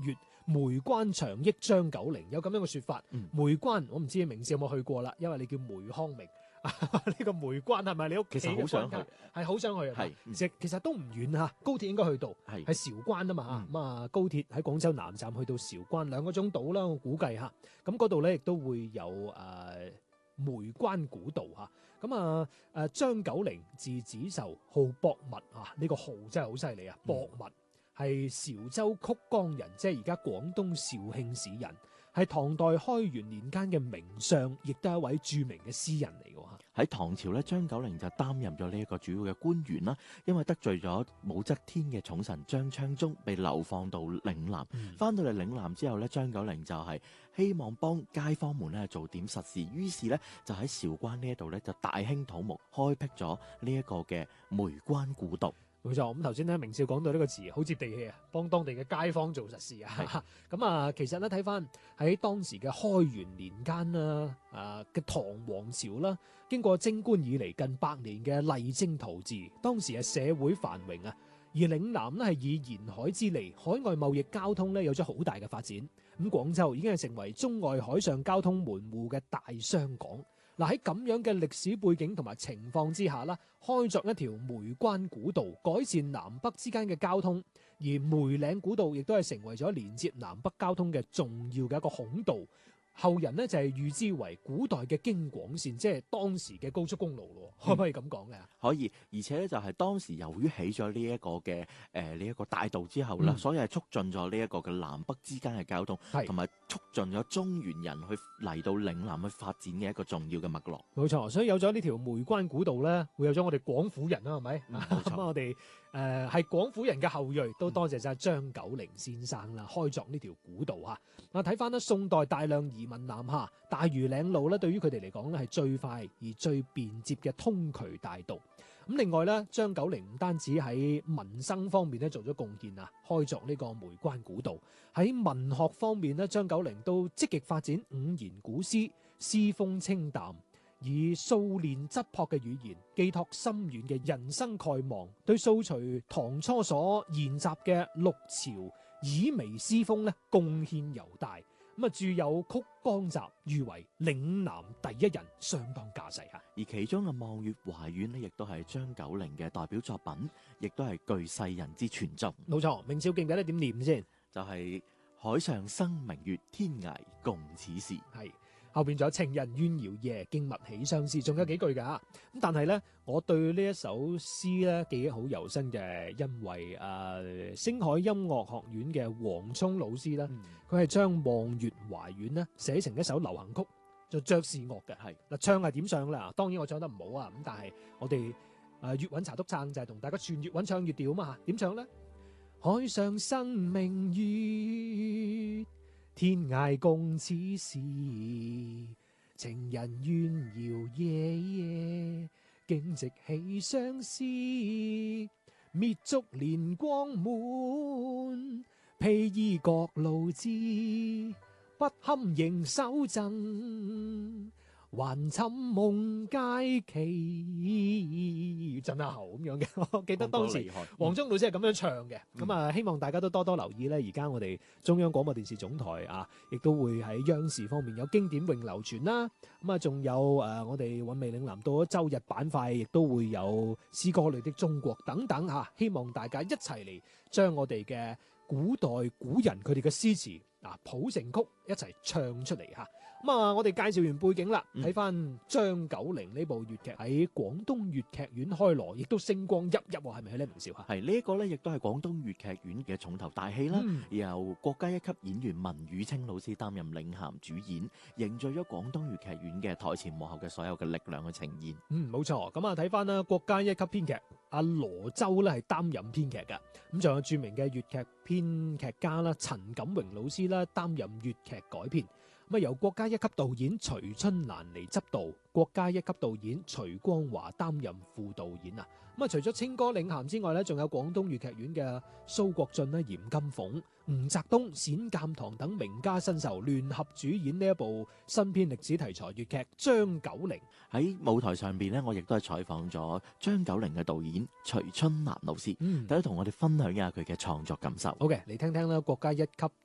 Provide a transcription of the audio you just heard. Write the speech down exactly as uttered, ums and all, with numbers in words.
月，梅關長憶張九齡，有咁樣嘅說法。 嗯、 梅關我唔知明少有冇去過啦，因為你叫梅康明。呢個梅關係咪你屋企其實好想去， 係好想去啊！ 係， 其實其實都唔遠嚇，高鐵應該去到，係係韶關啊嘛嚇。咁啊、嗯，高鐵喺廣州南站去到韶關兩個鐘到啦，我估計嚇。咁嗰度咧亦都會有誒、呃、梅關古道嚇。咁啊誒張九齡字子壽，號博物啊，呢、這個號真係好犀利啊！博物係韶州曲江人，即係而家廣東肇慶市人。係唐代開元年間嘅名相，亦都係一位著名嘅詩人嚟嘅嚇。 喺唐朝咧，張九齡就擔任咗呢一個主要嘅官員啦。因為得罪咗武則天嘅寵臣張昌宗，被流放到嶺南。翻、嗯、到嚟嶺南之後咧，張九齡就係希望幫街坊們咧做點實事，於是咧就喺韶關呢一度咧就大興土木，開闢咗呢一個嘅梅關古道。 冇錯，咁頭先咧明少講到呢個詞好接地氣啊，幫當地嘅街坊做實事啊。咁啊，其實咧睇翻喺當時嘅開元年間啦，啊嘅唐王朝啦，經過貞觀以嚟近百年嘅勵精圖治，當時係社會繁榮啊。而嶺南咧係以沿海之利，海外貿易交通咧有咗好大嘅發展。咁廣州已經係成為中外海上交通門戶嘅大商港。嗱，喺咁樣嘅歷史背景同埋情況之下啦，開鑿一條梅關古道，改善南北之間嘅交通，而梅嶺古道亦都係成為咗連接南北交通嘅重要嘅一個孔道。後人呢就係譽之為古代嘅京廣線，即係當時嘅高速公路咯，可唔可以咁講嘅？ 可以，而且咧就係當時由於起咗呢一個嘅誒呢一個大道之後啦、嗯，所以係促進咗呢一個嘅南北之間嘅交通，同埋促進咗中原人去嚟到嶺南去發展嘅一個重要嘅脈絡。 冇錯，所以有咗呢條梅關古道咧，會有咗我哋廣府人啦，係咪？ 冇錯， 咁我哋誒係廣府人嘅後裔，都多謝晒張九齡先生啦，開鑿呢條古道嚇。啊，睇翻咧宋代大量移民南下，大嶼嶺路咧對於佢哋嚟講咧係最快而最便捷嘅通衢大道。咁另外咧，張九齡唔單止喺民生方面咧做咗貢獻啊，開鑿呢個梅關古道。喺文學方面咧，張九齡都積極發展五言古詩，詩風清淡，以素練質樸嘅語言寄託深遠嘅人生概望，對掃除唐初所研習嘅六朝綺微詩風咧貢獻尤大。咁啊，著有《曲江集》，譽為嶺南第一人，相當架勢吓。 而其中嘅《望月懷遠》呢，亦都係張九齡嘅代表作品，亦都係具世人之傳頌。 冇錯，明少記唔記得點念先？ 就係、是、海上生明月，天涯共此時。 係。後邊仲有情人怨遙夜，驚物起相思，仲有幾句噶。咁但係咧，我對呢一首詩咧記憶好猶新嘅，因為誒、呃、星海音樂學院嘅黃聰老師咧，佢係將望月懷遠咧寫成一首流行曲，做爵士樂嘅。係嗱，唱係點唱啦？當然我唱得唔好啊，咁但係我哋誒粵韻茶督撐就係同大家串粵韻唱粵調啊嘛。點唱咧？海上生明月，天涯共此時，情人怨遙夜夜，竟夕起相思。滅燭憐光滿，披衣覺露滋，不堪盈手贈，還尋夢佳期。震下喉咁樣嘅，我記得當時黃宗老師係咁樣唱嘅。咁、嗯、啊，希望大家都多多留意咧。而家我哋中央廣播電視總台啊，亦都會喺央視方面有經典詠流傳啦。咁啊，仲有誒、呃，我哋韻味嶺南到咗周日板塊，亦都會有詩歌裏的中國等等吓。希望大家一齊嚟將我哋嘅古代古人佢哋嘅詩詞啊譜成曲一齊唱出嚟吓。咁啊，我哋介紹完背景啦，睇翻張九齡呢部粵劇喺廣東粵劇院開鑼，亦都星光熠熠，係咪咧？明少吓， 係呢一個咧，亦都係廣東粵劇院嘅重頭大戲啦、嗯。由國家一級演員文宇清老師擔任領銜主演，凝聚咗廣東粵劇院嘅台前幕後嘅所有嘅力量去呈現。嗯， 冇錯。咁啊，睇翻啦，國家一級編劇阿羅周咧係擔任編劇噶，咁仲有著名嘅粵劇編劇家啦陳錦榮老師啦擔任粵劇改編。咁啊，由國家一級導演徐春蘭嚟執導，國家一級導演徐光華擔任副導演啊。咁啊，除咗清歌領銜之外咧，仲有廣東粵劇院嘅蘇國俊啦、嚴金鳳、吳澤東、冼鑑堂等名家新秀聯合主演呢一部新編歷史題材粵劇《張九齡》。 喺舞台上邊呢，我亦都係採訪咗張九齡嘅導演徐春蘭老師，嗯，大家同我哋分享一下佢嘅創作感受。 好嘅，嚟聽聽啦，國家一級